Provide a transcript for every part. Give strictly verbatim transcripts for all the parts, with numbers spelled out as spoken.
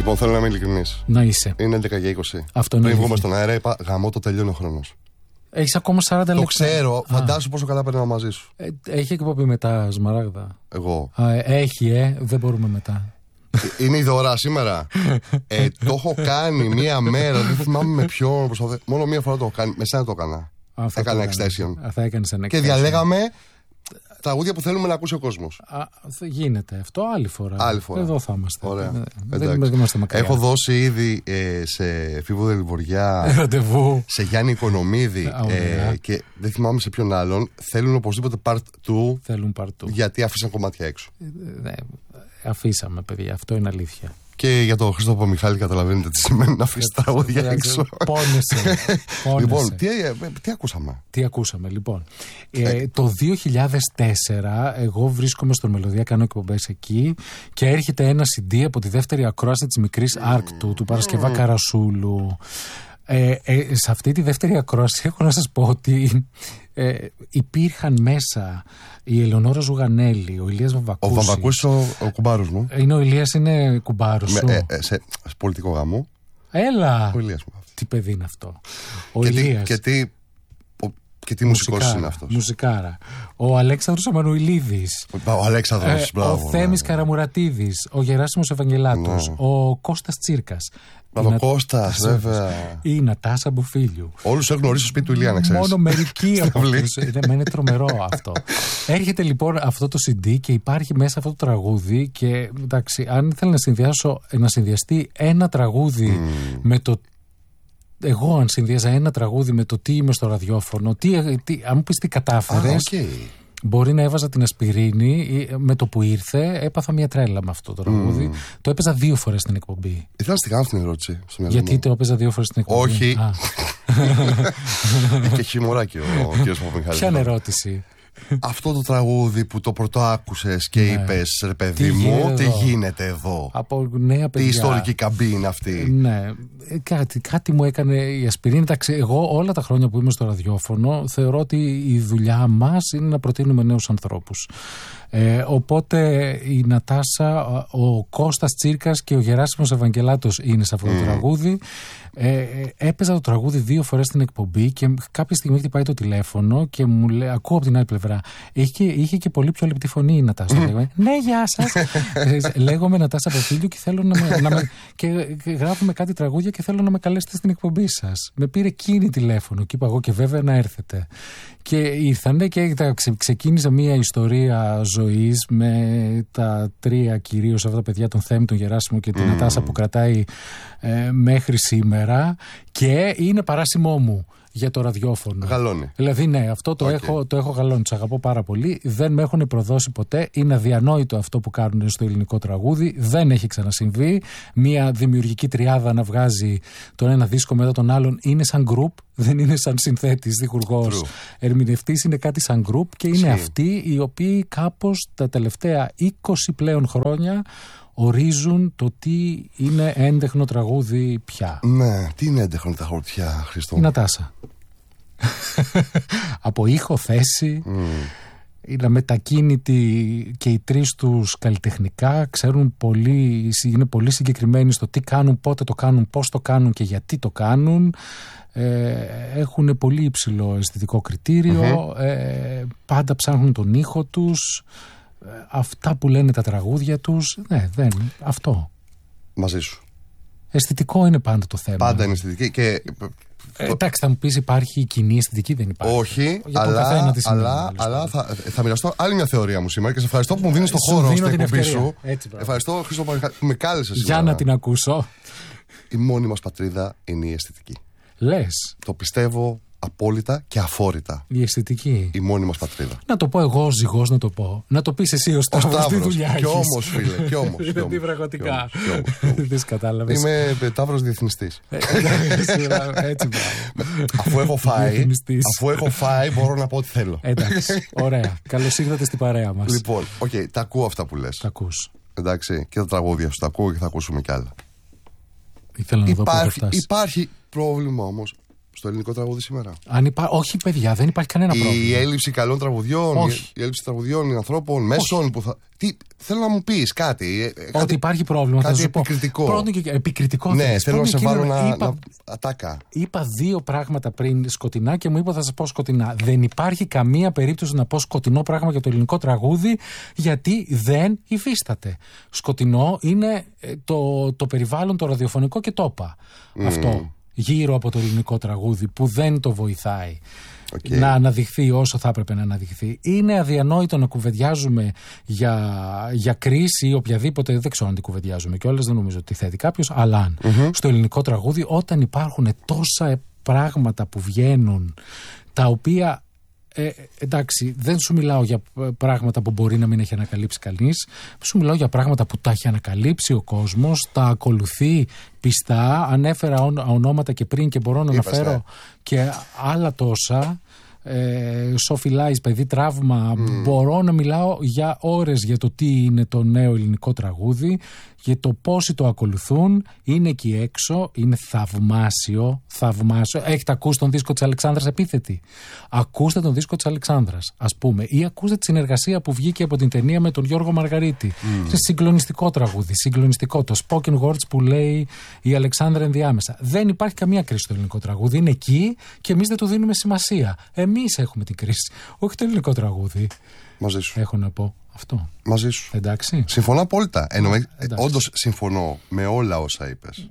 Λοιπόν, θέλω να είμαι ειλικρινής. Να είσαι. Είναι έντεκα και είκοσι. Αυτό είναι. Πριν βγούμε στον αέρα, είπα γαμώ το τελειώνει ο χρόνος. Έχεις ακόμα σαράντα λεπτά. Το ξέρω, φαντάσου πόσο καλά περνάω μαζί σου. Ε, έχει εκπομπή μετά, Σμαράγδα. Εγώ. Α, έχει, ε, δεν μπορούμε μετά. Είναι η δωρά σήμερα. ε, το έχω κάνει μία μέρα, δεν θυμάμαι με ποιον. Μόνο μία φορά το έχω κάνει. Με σένα το έκανα. Έκανα extension. Θα έκανες ένα extension. Και διαλέγαμε τραγούδια που θέλουμε να ακούσει ο κόσμος. Α, γίνεται αυτό άλλη φορά. Άλλη φορά. Εδώ θα είμαστε. Ωραία. Δεν, δεν είμαστε μακριά. Έχω δώσει ήδη ε, σε Φίβο Δελιβοριά, ραντεβού, σε Γιάννη Οικονομίδη ε, και δεν θυμάμαι σε ποιον άλλον. Θέλουν οπωσδήποτε part two. Θέλουν part two. Γιατί άφησαν κομμάτια έξω. Ε, ε, αφήσαμε, παιδιά. Αυτό είναι αλήθεια. Και για τον Χρήστο Παπαμιχάλη καταλαβαίνετε τι σημαίνει να αφήσει τραγούδια έξω. Πόνεσαι. Λοιπόν, τι, τι ακούσαμε. Τι ακούσαμε, λοιπόν. Ε, το δύο χιλιάδες τέσσερα εγώ βρίσκομαι στον Μελωδία, κάνω εκπομπές εκεί και έρχεται ένα σι ντι από τη δεύτερη ακρόαση της μικρής Άρκτου, του Παρασκευά mm. Καρασούλου. Ε, ε, σε αυτή τη δεύτερη ακρόαση έχω να σας πω ότι ε, υπήρχαν μέσα η Ελεονόρα Ζουγανέλη, ο Ηλίας Βαμβακούσης. Ο Βαμβακούσης ο, ο κουμπάρος μου. Είναι ο Ηλίας, είναι κουμπάρος σου. Ε, ε, σε, σε πολιτικό γάμο. Έλα. Ο Ηλίας μου. Τι παιδί είναι αυτό. Ο και Ηλίας. Τι, και τι, ο, και τι μουσικός είναι αυτός. Μουσικάρα. Ο Αλέξανδρος Αμανουηλίδης. Ο Αλέξανδρος, ε, μπράβο. Ο Θέμης ναι, Καραμουρατίδης. Ο Γεράσιμος Ευαγγελάτος. Ναι. Ο Κώστας Τσίρκας. Ο Κώστας, βέβαια. Η Νατάσα Μποφίλιου. Όλους έχω γνωρίσει στο σπίτι του Ηλία, να ξέρεις. Μόνο μερικοί από αυτούς. Είναι τρομερό αυτό. Έρχεται λοιπόν αυτό το σι ντι και υπάρχει μέσα αυτό το τραγούδι. Και εντάξει, αν ήθελα να συνδυάσω, να συνδυαστεί ένα τραγούδι mm. με το. Εγώ, αν συνδυάζα ένα τραγούδι με το τι είμαι στο ραδιόφωνο, τι, τι, αν μου πεις τι κατάφερες. Ah, okay. Μπορεί να έβαζα την Ασπιρίνη, με το που ήρθε έπαθα μια τρέλα με αυτό το τραγούδι. Mm. Το έπαιζα δύο φορές στην εκπομπή. Ήθελα να στη κάνω αυτή την ερώτηση. Γιατί το έπαιζα δύο φορές στην εκπομπή. Όχι. Και χειμωράκι ο κ. Παπαμιχάλης. Ποια ερώτηση. Αυτό το τραγούδι που το πρωτό άκουσες και ναι. είπες, ρε παιδί τι μου, γίνεται τι γίνεται εδώ. Από νέα παιδιά. Τι ιστορική καμπή είναι αυτή. Ναι. Κάτι, κάτι μου έκανε η Ασπιρίνη. Εντάξει, εγώ όλα τα χρόνια που είμαι στο ραδιόφωνο θεωρώ ότι η δουλειά μας είναι να προτείνουμε νέους ανθρώπους. Ε, οπότε η Νατάσα, ο Κώστας Τσίρκας και ο Γεράσιμος Ευαγγελάτος είναι σε αυτό το mm. τραγούδι. Ε, έπαιζα το τραγούδι δύο φορές στην εκπομπή και κάποια στιγμή χτυπάει το τηλέφωνο και μου λέει, ακούω από την άλλη πλευρά. Είχε, είχε και πολύ πιο λεπτή φωνή η Νατάσα. Mm. Ναι, γεια σας. Λέγομαι Νατάσα Ποφίλιου και θέλω να με, να με. Και γράφουμε κάτι τραγούδια και θέλω να με καλέσετε στην εκπομπή σας. Με πήρε εκείνη τηλέφωνο και είπα εγώ και βέβαια να έρθετε. Και ήρθανε και ξεκίνησε μια ιστορία ζωής με τα τρία κυρίως αυτά τα παιδιά, τον Θέμη, τον Γεράσιμο και την mm. Νατάσα που κρατάει ε, μέχρι σήμερα και είναι παράσιμό μου για το ραδιόφωνο. Γαλώνει. Δηλαδή ναι, αυτό το, okay. έχω, το έχω γαλώνει, τους αγαπώ πάρα πολύ. Δεν με έχουν προδώσει ποτέ. Είναι αδιανόητο αυτό που κάνουν στο ελληνικό τραγούδι. Δεν έχει ξανασυμβεί. Μια δημιουργική τριάδα να βγάζει τον ένα δίσκο μετά τον άλλον. Είναι σαν group, δεν είναι σαν συνθέτης, δημιουργός, ερμηνευτής. Είναι κάτι σαν group και είναι See. αυτοί οι οποίοι κάπως τα τελευταία είκοσι πλέον χρόνια ορίζουν το τι είναι έντεχνο τραγούδι πια. Ναι, τι είναι έντεχνο τραγούδι πια, Χριστό. Η Νατάσα. Από ήχο, θέση, mm. είναι μετακίνητοι και οι τρεις τους καλλιτεχνικά, ξέρουν πολύ, είναι πολύ συγκεκριμένοι στο τι κάνουν, πότε το κάνουν, πώς το κάνουν και γιατί το κάνουν. Ε, έχουν πολύ υψηλό αισθητικό κριτήριο, mm-hmm. ε, πάντα ψάχνουν τον ήχο τους. Αυτά που λένε τα τραγούδια τους, ναι, δεν, αυτό. Μαζί σου. Αισθητικό είναι πάντα το θέμα. Πάντα είναι αισθητική και... Ε, εντάξει, θα μου πεις υπάρχει κοινή αισθητική, δεν υπάρχει. Όχι, αλλά, αλλά, αλλά θα, θα μοιραστώ άλλη μια θεωρία μου σήμερα και σε ευχαριστώ που μου δίνεις το χώρο στην εκπομπή σου. Έτσι, ευχαριστώ, Χρήστο Παπαμιχάλη, που με κάλεσες σήμερα. Για να την ακούσω. Η μόνη μας πατρίδα είναι η αισθητική. Λες. Το πιστεύω απόλυτα και αφόρητα. Η αισθητική. Η μόνη μας πατρίδα. Να το πω εγώ ως ζυγός να το πω. Να το πεις εσύ ως Ταύρος, τι δουλειά έχεις. Κι όμως, φίλε, κι όμως. Είναι πραγματικά. Δεν κατάλαβες. Είμαι Ταύρος διεθνιστής. Έτσι, αφού έχω φάει, αφού έχω φάει μπορώ να πω ό,τι θέλω. Εντάξει, ωραία. Καλώς ήρθατε στην παρέα μας. Λοιπόν, οκ, τα ακούω αυτά που λες. Τα ακούς. Εντάξει, και τα τραγούδια σου τα ακούω και θα ακούσουμε κι άλλα. Ήθελα να δω πού θα φτάσει. Υπάρχει πρόβλημα όμως στο ελληνικό τραγούδι σήμερα? Αν υπά... Όχι, παιδιά, δεν υπάρχει κανένα η πρόβλημα. Η έλλειψη καλών τραγουδιών, όχι. η έλλειψη τραγουδιών, ανθρώπων, μέσων που θα. Τι, θέλω να μου πεις κάτι. Ότι κάτι, υπάρχει πρόβλημα. Κάτι θα σου επικριτικό. Πω. Πρώτον και επικριτικό. Ναι, θέλω να σε βάλω να, είπα, να ατάκα. Είπα δύο πράγματα πριν σκοτεινά και μου είπα θα σας πω σκοτεινά. Δεν υπάρχει καμία περίπτωση να πω σκοτεινό πράγμα για το ελληνικό τραγούδι, γιατί δεν υφίσταται. Σκοτεινό είναι το, το περιβάλλον το ραδιοφωνικό και το είπα. Mm. Αυτό γύρω από το ελληνικό τραγούδι που δεν το βοηθάει okay. να αναδειχθεί όσο θα έπρεπε να αναδειχθεί. Είναι αδιανόητο να κουβεντιάζουμε για, για κρίση ή οποιαδήποτε, δεν ξέρω αν την κουβεντιάζουμε κιόλας, δεν νομίζω ότι θέτει κάποιος, αλλά mm-hmm. στο ελληνικό τραγούδι όταν υπάρχουν τόσα πράγματα που βγαίνουν τα οποία Ε, εντάξει, δεν σου μιλάω για πράγματα που μπορεί να μην έχει ανακαλύψει κανείς. Σου μιλάω για πράγματα που τα έχει ανακαλύψει ο κόσμος, τα ακολουθεί πιστά. Ανέφερα ονόματα και πριν και μπορώ να αναφέρω ναι. και άλλα τόσα. Ε, Sophie Lies, παιδί τραύμα. Mm. Μπορώ να μιλάω για ώρες για το τι είναι το νέο ελληνικό τραγούδι, για το πόσοι το ακολουθούν. Είναι εκεί έξω, είναι θαυμάσιο, θαυμάσιο. Έχετε ακούσει τον δίσκο της Αλεξάνδρας Επίθετη? Ακούστε τον δίσκο της Αλεξάνδρας, ας πούμε, ή ακούστε τη συνεργασία που βγήκε από την ταινία με τον Γιώργο Μαργαρίτη. Mm. Σε συγκλονιστικό τραγούδι, συγκλονιστικό. Το spoken words που λέει η Αλεξάνδρα ενδιάμεσα. Δεν υπάρχει καμία κρίση στο ελληνικό τραγούδι. Είναι εκεί και εμείς δεν του δίνουμε σημασία. Εμείς έχουμε την κρίση, όχι το ελληνικό τραγούδι. Μαζί σου. Έχω να πω αυτό. Μαζί σου. Εντάξει. Συμφωνώ απόλυτα. Όντως συμφωνώ με όλα όσα είπες.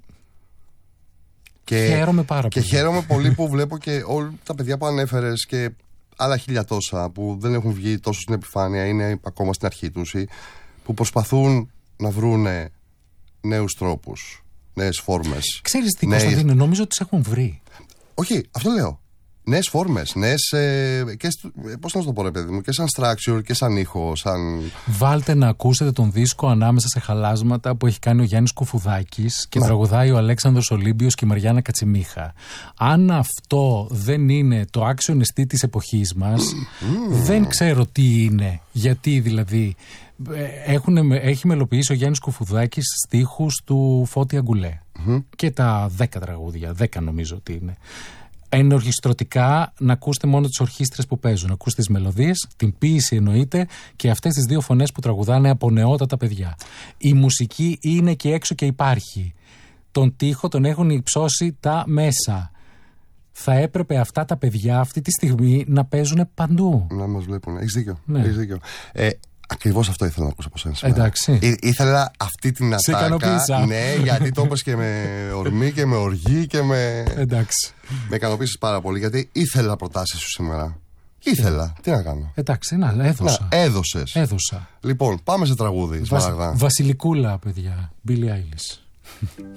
Και, χαίρομαι πάρα και πολύ. Και χαίρομαι πολύ που βλέπω και όλα τα παιδιά που ανέφερες και άλλα χίλια τόσα που δεν έχουν βγει τόσο στην επιφάνεια, είναι ακόμα στην αρχή τους, που προσπαθούν να βρούνε νέους τρόπους, νέες φόρμες. Ξέρεις τι, νέες... Κωνσταντίνε, νομίζω ότι τις έχουν βρει. Όχι, αυτό λέω. Νέες φόρμες, νέες. Ε, και, πώς να σου το πω, ρε παιδί μου, και σαν structure και σαν ήχο. Σαν... Βάλτε να ακούσετε τον δίσκο ανάμεσα σε χαλάσματα που έχει κάνει ο Γιάννης Κουφουδάκης και να. τραγουδάει ο Αλέξανδρος Ολύμπιος και η Μαριάννα Κατσιμίχα. Αν αυτό δεν είναι το άξιο εστί της εποχής μας, mm. δεν ξέρω τι είναι. Γιατί δηλαδή. Έχουν, έχει μελοποιήσει ο Γιάννης Κουφουδάκης στίχους του Φώτη Αγκουλέ. Mm-hmm. Και τα δέκα τραγούδια, δέκα νομίζω ότι είναι. Ενορχιστρωτικά να ακούσετε μόνο τις ορχήστρες που παίζουν, να ακούσετε τις μελωδίες, την ποίηση εννοείται και αυτές τις δύο φωνές που τραγουδάνε από νεότατα παιδιά. Η μουσική είναι και έξω και υπάρχει. Τον τοίχο τον έχουν υψώσει τα μέσα. Θα έπρεπε αυτά τα παιδιά αυτή τη στιγμή να παίζουν παντού. Να μας βλέπουν. Έχεις δίκιο. Ναι. Έχεις δίκιο. Ε, Ακριβώς αυτό ήθελα να ακούσω από σένα σήμερα. Εντάξει. Ή, ήθελα αυτή την ατάκα. Ναι, γιατί το είπες και με ορμή και με οργή και με. Εντάξει. Με ικανοποίησες πάρα πολύ, γιατί ήθελα προτάσεις σου σήμερα. Ήθελα. Τι να κάνω. Εντάξει, να, έδωσα. Να, έδωσες. Έδωσα. Λοιπόν, πάμε σε τραγούδι. Βασ... Βασιλικούλα, παιδιά. Billie Eilish.